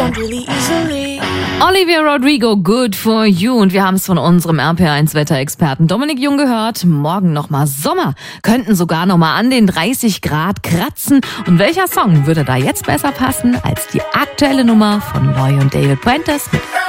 around really easily. Olivia Rodrigo, Good for You. Und wir haben es von unserem RPR1-Wetterexperten Dominik Jung gehört. Morgen nochmal Sommer. Könnten sogar nochmal an den 30 Grad kratzen. Und welcher Song würde da jetzt besser passen als die aktuelle Nummer von Loy und David Puentes mit